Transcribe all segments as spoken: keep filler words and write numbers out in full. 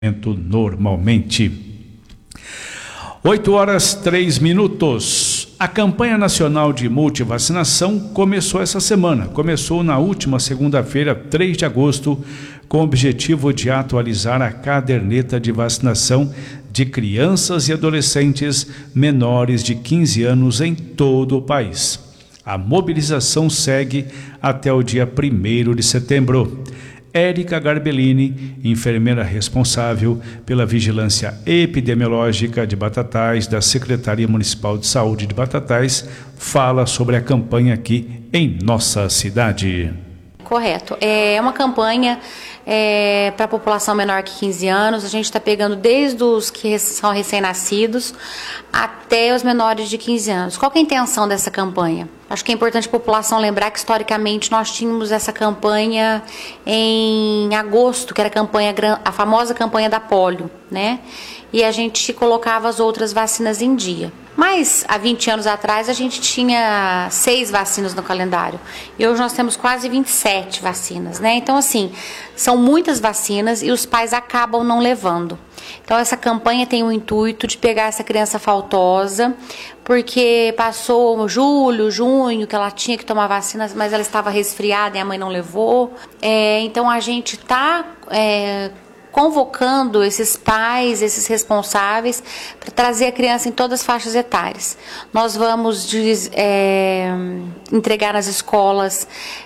normalmente. oito horas, três minutos. A campanha nacional de multivacinação começou essa semana. Começou na última segunda-feira, três de agosto, com o objetivo de atualizar a caderneta de vacinação de crianças e adolescentes menores de quinze anos em todo o país. A mobilização segue até o dia primeiro de setembro. Érica Garbellini, enfermeira responsável pela vigilância epidemiológica de Batatais da Secretaria Municipal de Saúde de Batatais, fala sobre a campanha aqui em nossa cidade. Correto. É uma campanha é, para a população menor que quinze anos. A gente está pegando desde os que são recém-nascidos até os menores de quinze anos. Qual que é a intenção dessa campanha? Acho que é importante a população lembrar que, historicamente, nós tínhamos essa campanha em agosto, que era a, campanha, a famosa campanha da polio, né? E a gente colocava as outras vacinas em dia. Mas, há vinte anos atrás, a gente tinha seis vacinas no calendário. E hoje nós temos quase vinte e sete vacinas, né? Então, assim, são muitas vacinas e os pais acabam não levando. Então, essa campanha tem o intuito de pegar essa criança faltosa, porque passou julho, junho, que ela tinha que tomar vacina, mas ela estava resfriada e a mãe não levou. É, então, a gente está é, convocando esses pais, esses responsáveis, para trazer a criança em todas as faixas etárias. Nós vamos é, entregar nas escolas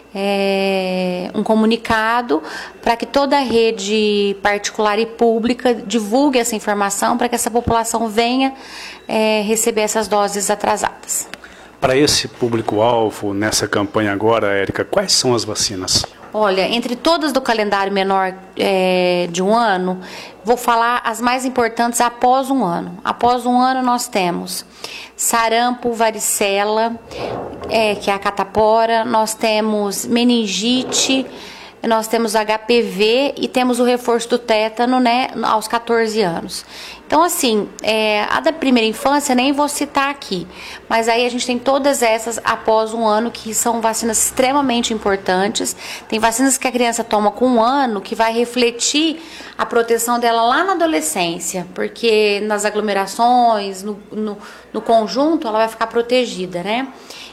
É, um comunicado para que toda a rede particular e pública divulgue essa informação para que essa população venha é, receber essas doses atrasadas. Para esse público-alvo, nessa campanha agora, Érica, quais são as vacinas? Olha, entre todas do calendário menor é, de um ano, vou falar as mais importantes após um ano. Após um ano nós temos sarampo, varicela, é, que é a catapora, nós temos meningite, nós temos H P V e temos o reforço do tétano, né, aos catorze anos. Então, assim, é, a da primeira infância nem vou citar aqui, mas aí a gente tem todas essas após um ano, que são vacinas extremamente importantes. Tem vacinas que a criança toma com um ano, que vai refletir a proteção dela lá na adolescência, porque nas aglomerações, no, no, no conjunto, ela vai ficar protegida, né?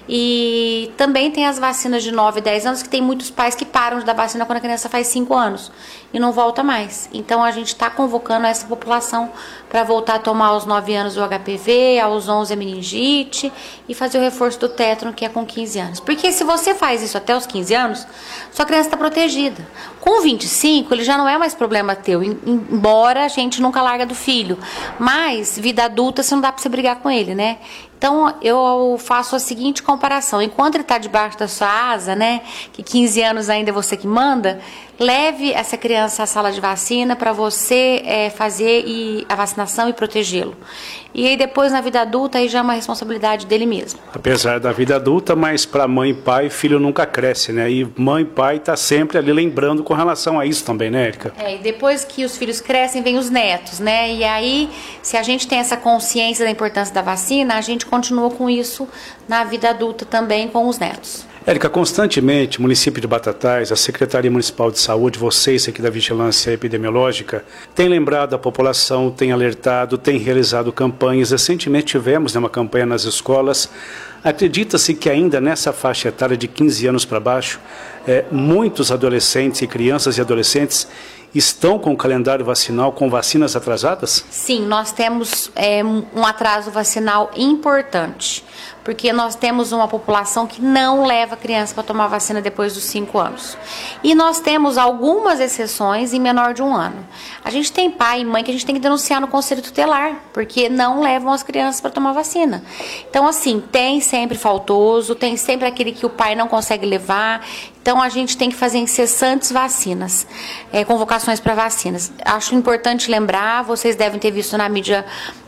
E também tem as vacinas de nove e dez anos, que tem muitos pais que param de dar vacina quando a criança faz cinco anos e não volta mais. Então a gente está convocando essa população para voltar a tomar aos nove anos o H P V, aos onze a meningite e fazer o reforço do tétano, que é com quinze anos. Porque se você faz isso até os quinze anos, sua criança está protegida. Com vinte e cinco, ele já não é mais problema teu, embora a gente nunca larga do filho. Mas vida adulta, você não dá para você brigar com ele, né? Então, eu faço a seguinte comparação. Enquanto ele está debaixo da sua asa, né, que quinze anos ainda é você que manda, leve essa criança à sala de vacina para você é, fazer e, a vacinação e protegê-lo. E aí depois, na vida adulta, aí já é uma responsabilidade dele mesmo. Apesar da vida adulta, mas para mãe e pai, filho nunca cresce, né? E mãe e pai tá sempre ali lembrando com relação a isso também, né, Érica? É, e depois que os filhos crescem, vem os netos, né? E aí, se a gente tem essa consciência da importância da vacina, a gente continua com isso na vida adulta também com os netos. Érica, constantemente, o município de Batatais, a Secretaria Municipal de Saúde, vocês aqui da Vigilância Epidemiológica, tem lembrado a população, tem alertado, tem realizado campanhas. Recentemente tivemos, né, uma campanha nas escolas. Acredita-se que ainda nessa faixa etária de quinze anos para baixo, é, muitos adolescentes e crianças e adolescentes estão com o calendário vacinal com vacinas atrasadas? Sim, nós temos é, um atraso vacinal importante, porque nós temos uma população que não leva criança para tomar vacina depois dos cinco anos. E nós temos algumas exceções em menor de um ano. A gente tem pai e mãe que a gente tem que denunciar no Conselho Tutelar, porque não levam as crianças para tomar vacina. Então, assim, tem sempre faltoso, tem sempre aquele que o pai não consegue levar. Então, a gente tem que fazer incessantes vacinas, é, convocações para vacinas. Acho importante lembrar, vocês devem ter visto na mídia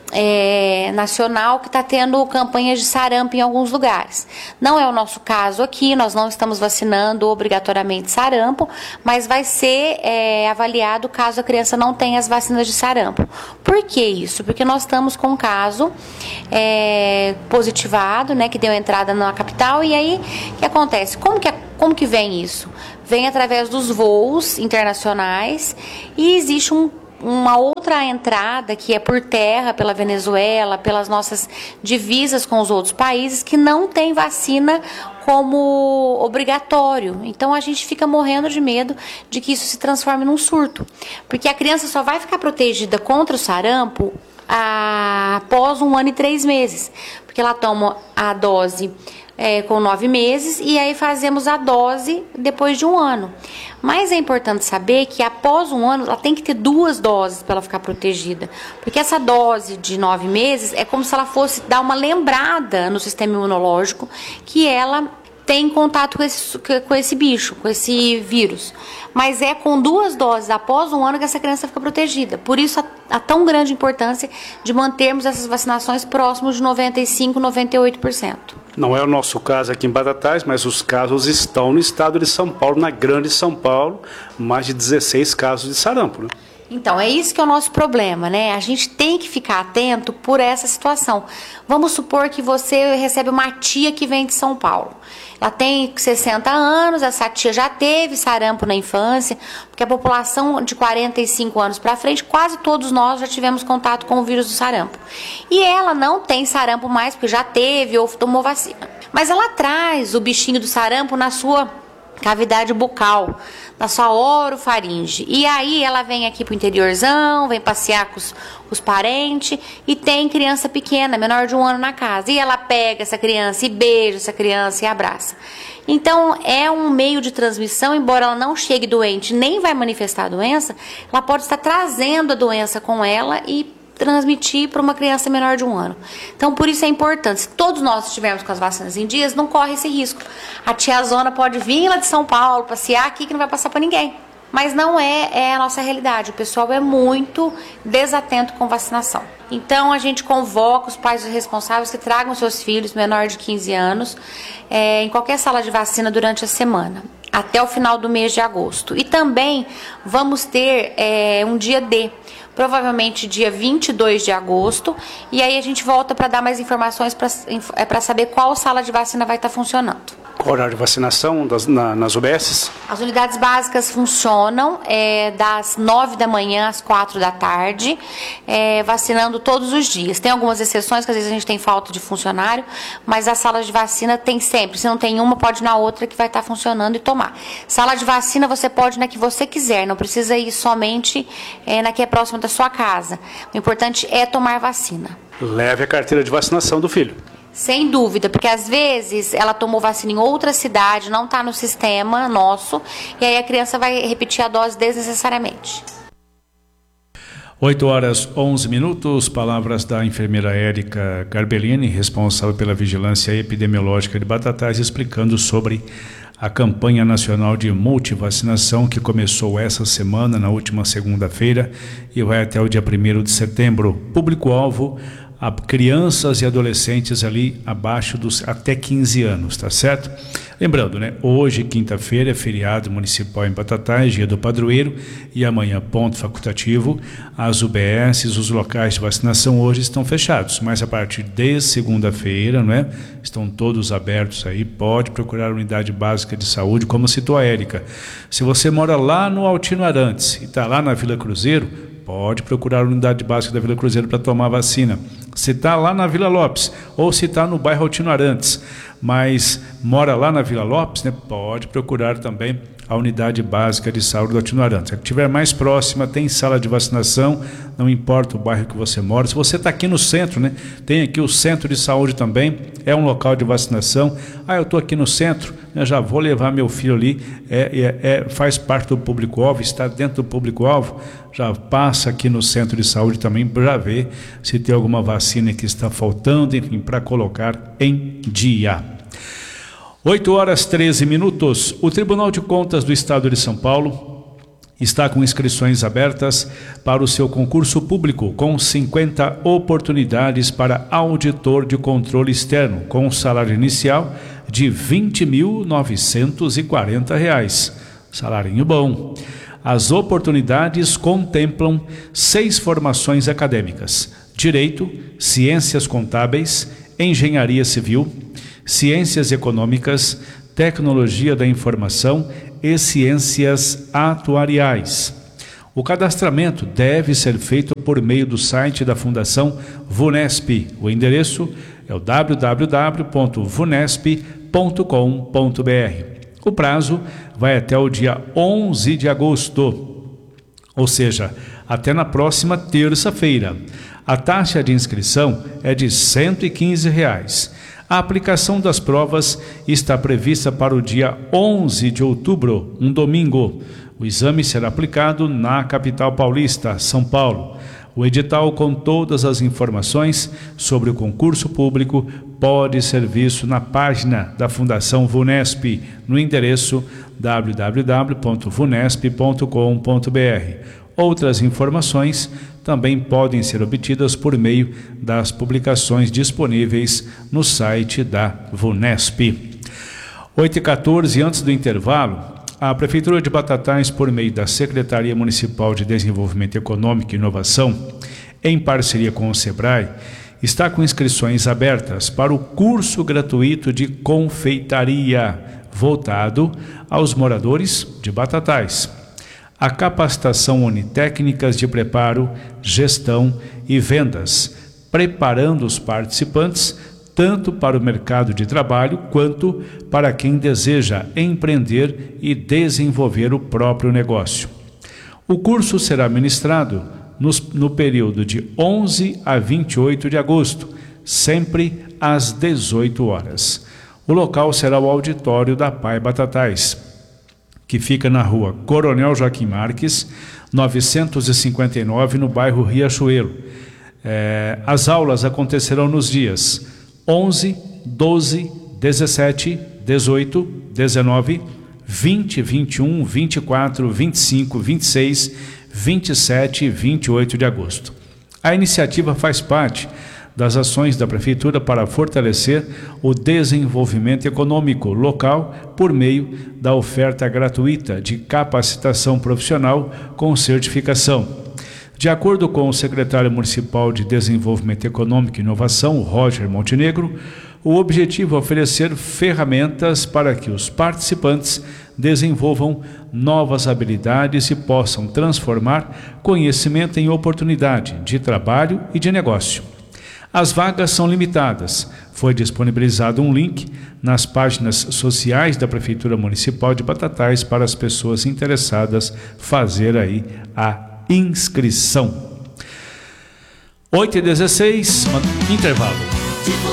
É, nacional, que está tendo campanhas de sarampo em alguns lugares. Não é o nosso caso aqui, nós não estamos vacinando obrigatoriamente sarampo, mas vai ser é, avaliado caso a criança não tenha as vacinas de sarampo. Por que isso? Porque nós estamos com um caso é, positivado, né, que deu entrada na capital, e aí o que acontece? Como que, como que vem isso? Vem através dos voos internacionais e existe um uma outra entrada que é por terra, pela Venezuela, pelas nossas divisas com os outros países, que não tem vacina como obrigatório. Então a gente fica morrendo de medo de que isso se transforme num surto, porque a criança só vai ficar protegida contra o sarampo após um ano e três meses, porque ela toma a dose É, com nove meses e aí fazemos a dose depois de um ano. Mas é importante saber que após um ano ela tem que ter duas doses para ela ficar protegida, porque essa dose de nove meses é como se ela fosse dar uma lembrada no sistema imunológico que ela tem contato com esse, com esse bicho, com esse vírus. Mas é com duas doses após um ano que essa criança fica protegida. Por isso a, a tão grande importância de mantermos essas vacinações próximos de noventa e cinco, noventa e oito por cento. Não é o nosso caso aqui em Batatais, mas os casos estão no estado de São Paulo, na grande São Paulo, mais de dezesseis casos de sarampo, né? Então, é isso que é o nosso problema, né? A gente tem que ficar atento por essa situação. Vamos supor que você recebe uma tia que vem de São Paulo. Ela tem sessenta anos, essa tia já teve sarampo na infância, porque a população de quarenta e cinco anos para frente, quase todos nós já tivemos contato com o vírus do sarampo. E ela não tem sarampo mais, porque já teve ou tomou vacina. Mas ela traz o bichinho do sarampo na sua cavidade bucal, na sua orofaringe. E aí ela vem aqui pro interiorzão, vem passear com os, os parentes e tem criança pequena, menor de um ano na casa. E ela pega essa criança e beija essa criança e abraça. Então é um meio de transmissão, embora ela não chegue doente, nem vai manifestar a doença, ela pode estar trazendo a doença com ela e transmitir para uma criança menor de um ano. Então, por isso é importante, se todos nós estivermos com as vacinas em dias, não corre esse risco. A tiazona pode vir lá de São Paulo, passear aqui, que não vai passar para ninguém. Mas não é, é a nossa realidade. O pessoal é muito desatento com vacinação. Então, a gente convoca os pais responsáveis que tragam seus filhos menor de quinze anos é, em qualquer sala de vacina durante a semana, até o final do mês de agosto. E também vamos ter é, um dia D, provavelmente dia vinte e dois de agosto, e aí a gente volta para dar mais informações para saber qual sala de vacina vai estar funcionando. Qual horário de vacinação das, na, nas U B Ss? As unidades básicas funcionam é, das nove da manhã às quatro da tarde, é, vacinando todos os dias. Tem algumas exceções, que às vezes a gente tem falta de funcionário, mas as salas de vacina tem sempre. Se não tem uma, pode ir na outra que vai estar funcionando e tomar. Sala de vacina você pode ir na que você quiser, não precisa ir somente é, na que é próxima da sua casa. O importante é tomar vacina. Leve a carteira de vacinação do filho. Sem dúvida, porque às vezes ela tomou vacina em outra cidade, não está no sistema nosso, e aí a criança vai repetir a dose desnecessariamente. oito horas onze minutos, palavras da enfermeira Érica Garbellini, responsável pela vigilância epidemiológica de Batatais, explicando sobre a campanha nacional de multivacinação que começou essa semana, na última segunda-feira, e vai até o dia primeiro de setembro. Público-alvo a crianças e adolescentes ali abaixo dos até quinze anos, tá certo? Lembrando, né? Hoje, quinta-feira, é feriado municipal em Batatais, dia do padroeiro, e amanhã, ponto facultativo. As U B Ss, os locais de vacinação hoje estão fechados, mas a partir de segunda-feira, não é? Estão todos abertos aí, pode procurar a unidade básica de saúde, como citou a Érica. Se você mora lá no Altino Arantes e está lá na Vila Cruzeiro, pode procurar a unidade básica da Vila Cruzeiro para tomar vacina. Se está lá na Vila Lopes ou se está no bairro Altino Arantes, mas mora lá na Vila Lopes, né, pode procurar também a unidade básica de saúde do Altino Arantes. Se estiver mais próxima, tem sala de vacinação, não importa o bairro que você mora. Se você está aqui no centro, né, tem aqui o centro de saúde também, é um local de vacinação. Ah, eu estou aqui no centro, eu já vou levar meu filho ali, é, é, é, faz parte do público-alvo, está dentro do público-alvo, já passa aqui no centro de saúde também para ver se tem alguma vacina que está faltando, enfim, para colocar em dia. oito horas treze minutos. O Tribunal de Contas do Estado de São Paulo está com inscrições abertas para o seu concurso público, com cinquenta oportunidades para auditor de controle externo, com salário inicial de vinte mil novecentos e quarenta reais. Salário bom. As oportunidades contemplam seis formações acadêmicas: Direito, Ciências Contábeis, Engenharia Civil, Ciências Econômicas, Tecnologia da Informação e Ciências Atuariais. O cadastramento deve ser feito por meio do site da Fundação VUNESP. O endereço é o w w w ponto vunesp ponto com ponto b r. O prazo vai até o dia onze de agosto, ou seja, até na próxima terça-feira. A taxa de inscrição é de cento e quinze reais. A aplicação das provas está prevista para o dia onze de outubro, um domingo. O exame será aplicado na capital paulista, São Paulo. O edital com todas as informações sobre o concurso público pode ser visto na página da Fundação VUNESP, no endereço w w w ponto vunesp ponto com ponto b r. Outras informações também podem ser obtidas por meio das publicações disponíveis no site da VUNESP. oito e quatorze, antes do intervalo, a Prefeitura de Batatais, por meio da Secretaria Municipal de Desenvolvimento Econômico e Inovação, em parceria com o SEBRAE, está com inscrições abertas para o curso gratuito de confeitaria, voltado aos moradores de Batatais. A capacitação une técnicas de preparo, gestão e vendas, preparando os participantes tanto para o mercado de trabalho quanto para quem deseja empreender e desenvolver o próprio negócio. O curso será ministrado nos, no período de onze a vinte e oito de agosto, sempre às dezoito horas. O local será o auditório da P A I Batatais, que fica na rua Coronel Joaquim Marques, novecentos e cinquenta e nove, no bairro Riachuelo. É, as aulas acontecerão nos dias onze, doze, dezessete, dezoito, dezenove, vinte, vinte e um, vinte e quatro, vinte e cinco, vinte e seis, vinte e sete e vinte e oito de agosto. A iniciativa faz parte das ações da Prefeitura para fortalecer o desenvolvimento econômico local por meio da oferta gratuita de capacitação profissional com certificação. De acordo com o secretário municipal de Desenvolvimento Econômico e Inovação, Roger Montenegro, o objetivo é oferecer ferramentas para que os participantes desenvolvam novas habilidades e possam transformar conhecimento em oportunidade de trabalho e de negócio. As vagas são limitadas. Foi disponibilizado um link nas páginas sociais da Prefeitura Municipal de Batatais para as pessoas interessadas fazer aí a inscrição. oito e dezesseis, intervalo.